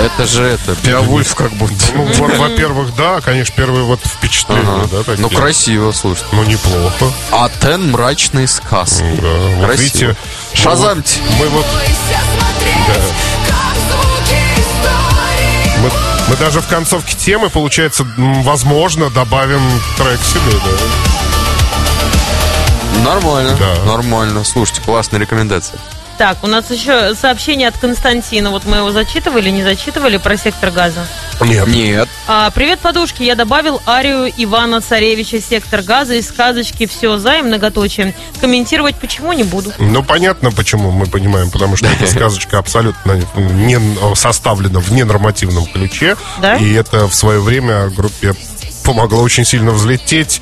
Это же Беовульф как будто. Ну, во-первых, да, конечно, первые вот впечатления, да, такие. Ну, красиво, слушай. Ну, неплохо. Атен мрачные сказки. Да, вот красиво. видите, Шазамьте. Мы даже в концовке темы, получается, возможно, добавим трек себе, да. Нормально, Да. нормально. Слушайте, классная рекомендация. Так, у нас еще сообщение от Константина. Вот мы его зачитывали, не зачитывали про «Сектор газа». Нет. Привет, подушки. Я добавил арию Ивана Царевича «Сектор газа» из сказочки «Все за» и многоточие. Комментировать почему не буду. Ну, понятно, почему, мы понимаем. Потому что эта сказочка абсолютно не составлена в ненормативном ключе. Да? И это в свое время группе помогло очень сильно взлететь.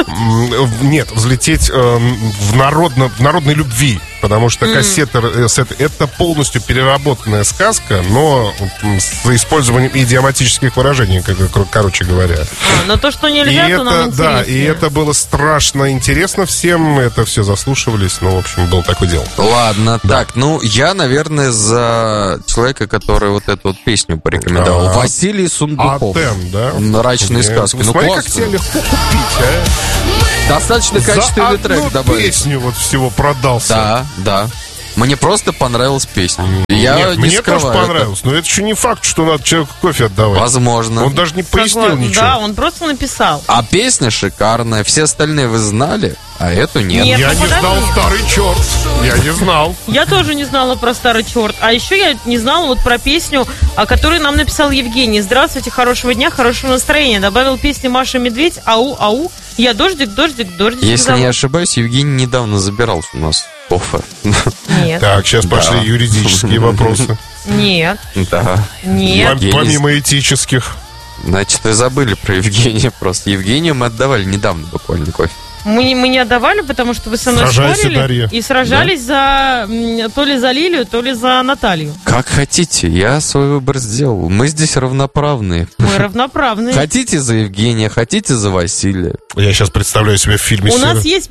Нет, взлететь в народной любви. Потому что кассета это полностью переработанная сказка, но с использованием идиоматических выражений, короче говоря. Но то, что нельзя, то нам интересно. Да, и это было страшно интересно всем. Это все заслушивались. Ну, в общем, был такое дело. Ладно, да. Так, ну, я, наверное, за человека, который вот эту вот песню порекомендовал. Василий Сундуков. Атен, да? Мрачные сказки. Ну, смотри, классно. как тебе легко купить, а? Достаточно качественный трек добавить. Песню вот всего продался. Да. Мне просто понравилась песня. Я не мне скрываю тоже понравилось. Но это еще не факт, что надо человеку кофе отдавать. Возможно. Он даже не пояснил ничего. Да, он просто написал. А песня шикарная. Все остальные вы знали, а эту нет. Нет. Я не знал старый черт. Я не знал. Я тоже не знала про старый черт. А еще я не знала вот про песню, о которой нам написал Евгений. Здравствуйте, хорошего дня, хорошего настроения. Добавил песню Маша Медведь. Ау, ау. Я дождик. Если не ошибаюсь, Евгений недавно забирал у нас кофе. Нет. Так, сейчас пошли юридические вопросы. Нет. Да. Нет. Помимо этических. Значит, вы забыли про Евгения просто. Евгению мы отдавали недавно буквально кофе. Мы не отдавали, потому что вы со мной Сражайся, спорили Дарья. и сражались то ли за Лилию, то ли за Наталью. Как хотите, я свой выбор сделал. Мы здесь равноправные. Мы равноправные. Хотите за Евгения, хотите за Василия. Я сейчас представляю себе в фильме. У нас есть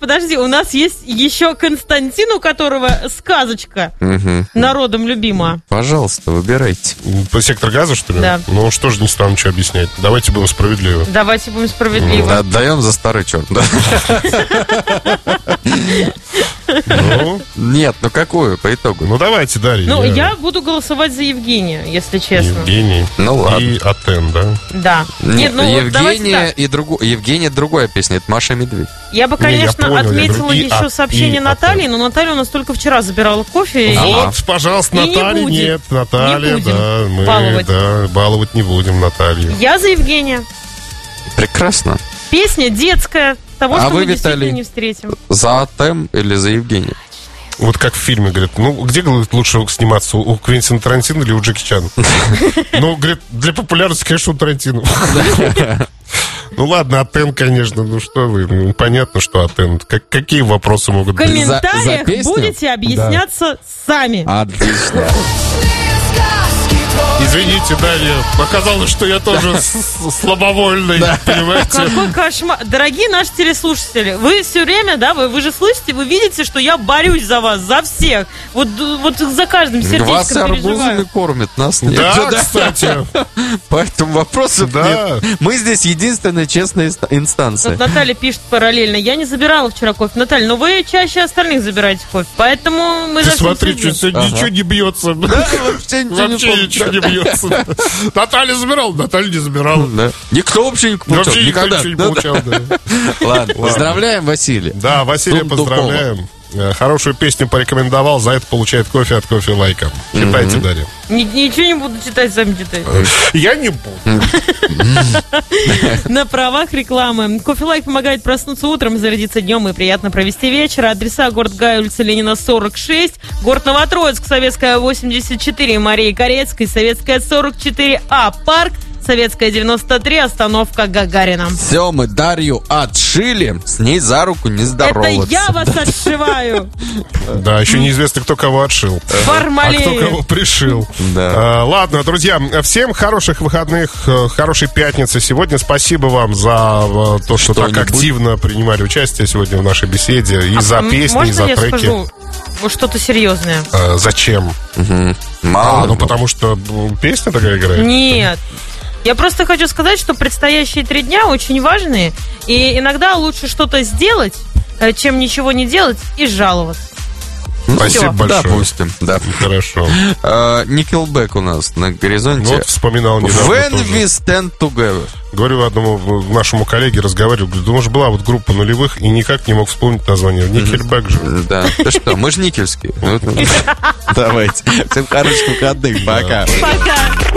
еще Константин, у которого сказочка народом любима. Пожалуйста, выбирайте. По «Сектор газа», что ли? Да. Ну, что же не стану ничего объяснять. Давайте будем справедливы. Давайте будем справедливы. Отдаем за старый черт, да? Ну, Нет, ну какую по итогу? ну давайте, Дарья. Ну, я буду голосовать за Евгения, если честно. Евгений. Ну ладно. И Атен, да? Да. Нет, ну вот давайте Евгения так. и Евгения другая песня, это Маша и Медведь. Я бы, конечно, я понял, отметила и еще сообщение и Натальи, но Наталья у нас только вчера забирала кофе. Ага. Вот, пожалуйста, И не Наталья. будем. Нет, Наталья, Не будем да. Мы баловать. баловать не будем Наталью. Я за Евгения. Прекрасно. Песня детская, того, А что вы, мы действительно Виталий? не встретим. За Атем или за Евгения? Вот как в фильме, говорят, ну, где, говорит, лучше сниматься, у Квентина Тарантино или у Джеки Чана? Ну, говорит, для популярности, конечно, у Тарантино. Ну, ладно, Атен, конечно, ну, что вы, ну, понятно, что Атен. Какие вопросы могут В быть? комментариях песню? будете объясняться сами. Отлично. Извините, Дарья, оказалось, что я тоже слабовольный, понимаете? Какой кошмар. Дорогие наши телеслушатели, вы все время, да, вы же слышите, вы видите, что я борюсь за вас, за всех. Вот за каждым сердечком Вас арбузами переживаю. кормят, нас нет. Да, кстати. Поэтому вопросов Да. нет. Мы здесь единственная честная инстанция. Вот Наталья пишет параллельно. Я не забирала вчера кофе. Наталья, но вы чаще остальных забираете кофе. Поэтому мы Ты за всем смотри, следим. что сегодня ничего не бьется. Вообще Вообще ничего не бьется. Наталья забирала, Наталья не забирала. Да. Никто вообще не получал. Вообще никто Никогда. ничего не получал, да. Ладно, поздравляем, Василий. Да, Василия Сундукова. поздравляем. Хорошую песню порекомендовал, за это получает кофе от кофе лайка. Читайте, Дарья. Ничего не буду читать, сами читайте. Я не буду. На правах рекламы. Кофе Лайк помогает проснуться утром, зарядиться днем и приятно провести вечер. Адреса: город Гай, улица Ленина, 46, город Новотроицк, Советская, 84, Марии Корецкой, Советская, 44А, парк, Советская, 93, остановка Гагарина. Все, мы Дарью отшили, с ней за руку не здороваться. Это я вас отшиваю. Да, еще неизвестно, кто кого отшил. А Формалею. кто кого пришил. Да. Ладно, друзья, всем хороших выходных, хорошей пятницы сегодня. Спасибо вам за то, что так Что-нибудь. активно принимали участие сегодня в нашей беседе. И за песни, и Можно за я треки. скажу? Вот что-то серьезное. Зачем? Мало. Потому что песня такая играет? Нет. Я просто хочу сказать, что предстоящие 3 дня очень важные, и иногда лучше что-то сделать, чем ничего не делать и жаловаться. Спасибо большое. Допустим, да. Хорошо. Nickelback у нас на горизонте. Вот вспоминал недавно When тоже. we stand together. Говорю одному нашему коллеге, разговаривал, говорю, думаешь, была вот группа нулевых, и никак не мог вспомнить название. Никельбэк же. Да. Ты что, мы же никельские. Давайте. Всем хороших выходных. Пока. Пока.